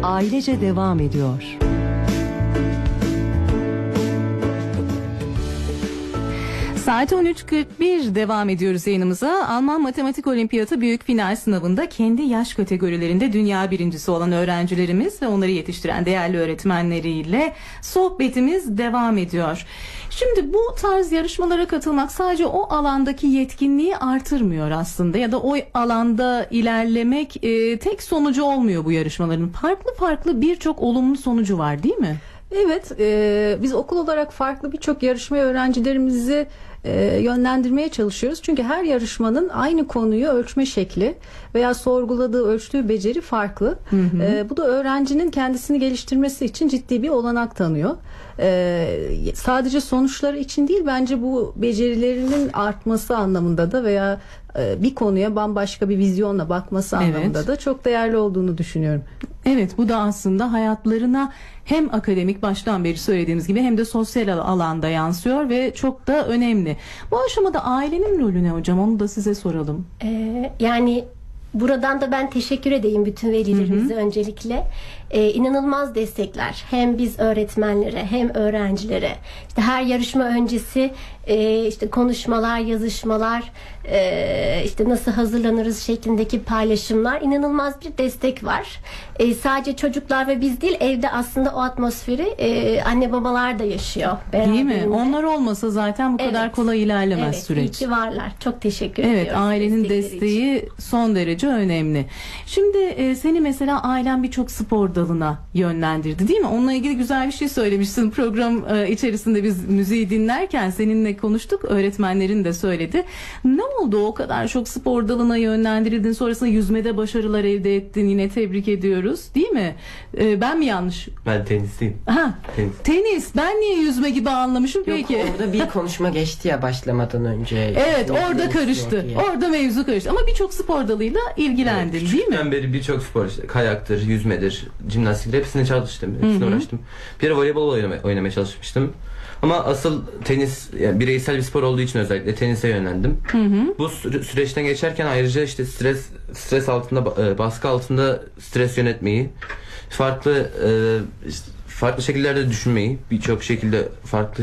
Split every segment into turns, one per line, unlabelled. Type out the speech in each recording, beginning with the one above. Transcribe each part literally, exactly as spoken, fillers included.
ailece devam ediyor.
Saat on üç kırk bir devam ediyoruz yayınımıza. Alman Matematik Olimpiyatı büyük final sınavında kendi yaş kategorilerinde dünya birincisi olan öğrencilerimiz ve onları yetiştiren değerli öğretmenleriyle sohbetimiz devam ediyor. Şimdi bu tarz yarışmalara katılmak sadece o alandaki yetkinliği artırmıyor aslında ya da o alanda ilerlemek e, tek sonucu olmuyor bu yarışmaların. Farklı farklı birçok olumlu sonucu var, değil mi?
Evet, e, biz okul olarak farklı birçok yarışmaya öğrencilerimizi e, yönlendirmeye çalışıyoruz. Çünkü her yarışmanın aynı konuyu ölçme şekli veya sorguladığı, ölçtüğü beceri farklı. Hı hı. E, bu da öğrencinin kendisini geliştirmesi için ciddi bir olanak tanıyor. E, sadece sonuçları için değil, bence bu becerilerinin artması anlamında da veya e, bir konuya bambaşka bir vizyonla bakması anlamında evet. da çok değerli olduğunu düşünüyorum.
Evet, bu da aslında hayatlarına hem akademik, baştan beri söylediğimiz gibi, hem de sosyal alanda yansıyor ve çok da önemli. Bu aşamada ailenin rolü ne hocam? Onu da size soralım.
Ee, yani buradan da ben teşekkür edeyim bütün velilerimize öncelikle. Ee, inanılmaz destekler. Hem biz öğretmenlere hem öğrencilere. İşte her yarışma öncesi e, işte konuşmalar, yazışmalar, e, işte nasıl hazırlanırız şeklindeki paylaşımlar, inanılmaz bir destek var. E, sadece çocuklar ve biz değil, evde aslında o atmosferi e, anne babalar da yaşıyor.
Değil mi? Onlar olmasa zaten bu
evet.
kadar kolay ilerlemez
evet,
süreç.
Evet, iyi ki varlar. Çok teşekkür
evet,
ediyoruz.
Evet, ailenin desteği
için.
son derece önemli. Şimdi e, seni mesela ailen birçok spor dalına yönlendirdi, değil mi? Onunla ilgili güzel bir şey söylemişsin. Program e, içerisinde biz müziği dinlerken seninle konuştuk. Öğretmenlerin de söyledi. Ne oldu, o kadar çok spor dalına yönlendirildin? Sonrasında yüzmede başarılar elde ettin. Yine tebrik ediyoruz. Değil mi? E, ben mi yanlış?
Ben tenisliyim.
Ha,
tenis.
tenis. Ben niye yüzme gibi anlamışım?
Yok,
peki?
Orada bir konuşma geçti ya başlamadan önce.
Evet, orada karıştı. Orada mevzu karıştı. Ama birçok spor dalıyla ilgilendin,
evet,
değil mi?
Ben beri birçok spor, işte kayaktır, yüzmedir, jimnastiktir, hepsine çalıştım. Hepsine
Hı-hı.
uğraştım. Bir ara voleybol oynamaya, oynamaya çalışmıştım. Ama asıl tenis, yani bireysel bir spor olduğu için özellikle tenise yönlendim. Hı-hı. Bu sü- süreçten geçerken ayrıca işte stres stres altında, baskı altında stres yönetmeyi, farklı işte farklı şekillerde düşünmeyi, birçok şekilde farklı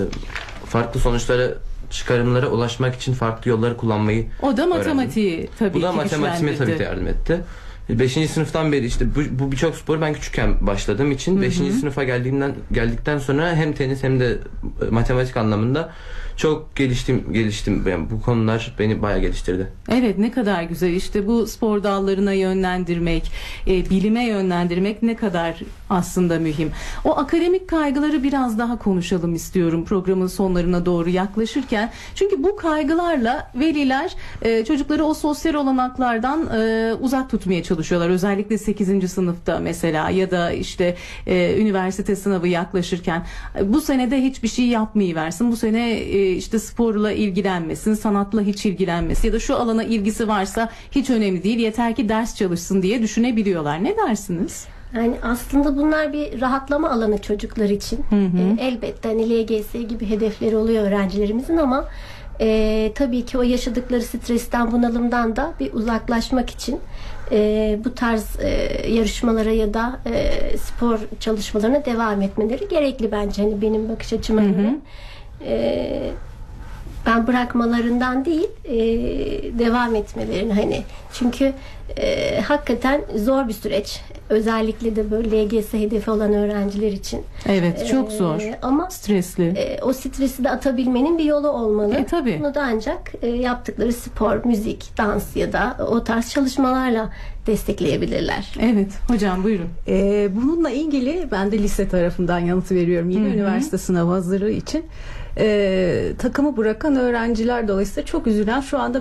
farklı sonuçlara, çıkarımlara ulaşmak için farklı yolları kullanmayı
O da matematiği
öğrendim.
tabii
Bu da
ki
matematiğime tabii ki yardım etti. beşinci sınıftan beri işte bu, bu birçok spor ben küçükken başladığım için beşinci sınıfa geldiğimden geldikten sonra hem tenis hem de matematik anlamında çok geliştim geliştim. Yani bu konular beni bayağı geliştirdi.
Evet, ne kadar güzel. İşte bu spor dallarına yönlendirmek, e, bilime yönlendirmek ne kadar aslında mühim. O akademik kaygıları biraz daha konuşalım istiyorum programın sonlarına doğru yaklaşırken. Çünkü bu kaygılarla veliler e, çocukları o sosyal olanaklardan e, uzak tutmaya çalışıyorlar. Özellikle sekizinci sınıfta mesela ya da işte e, üniversite sınavı yaklaşırken e, bu senede hiçbir şey yapmayıversin. Bu sene e, işte sporla ilgilenmesin, sanatla hiç ilgilenmesin ya da şu alana ilgisi varsa hiç önemli değil, yeter ki ders çalışsın diye düşünebiliyorlar. Ne dersiniz?
Yani aslında bunlar bir rahatlama alanı çocuklar için. Hı hı. E, elbette hani L G S gibi hedefleri oluyor öğrencilerimizin ama e, tabii ki o yaşadıkları stresten, bunalımdan da bir uzaklaşmak için e, bu tarz e, yarışmalara ya da e, spor çalışmalarına devam etmeleri gerekli bence. Hani benim bakış açıma göre. E, ben bırakmalarından değil, e, devam etmelerini, hani çünkü e, hakikaten zor bir süreç, özellikle de böyle L G S hedefi olan öğrenciler için.
Evet, çok zor.
E, ama
stresli.
E, o stresi de atabilmenin bir yolu olmalı.
E, tabii.
Bunu da ancak e, yaptıkları spor, müzik, dans ya da o tarz çalışmalarla destekleyebilirler.
Evet, hocam buyurun.
E, bununla ilgili ben de lise tarafından yanıt veriyorum. Yine Hı-hı. üniversite sınavı hazırlığı için. E, takımı bırakan öğrenciler dolayısıyla çok üzülen, şu anda